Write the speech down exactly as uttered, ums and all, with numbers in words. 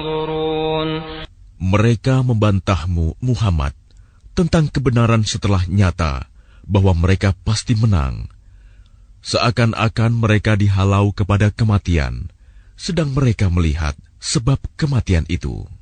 ينظرون. Mereka membantahmu, Muhammad, tentang kebenaran setelah nyata bahwa mereka pasti menang. Seakan-akan mereka dihalau kepada kematian, sedang mereka melihat sebab kematian itu.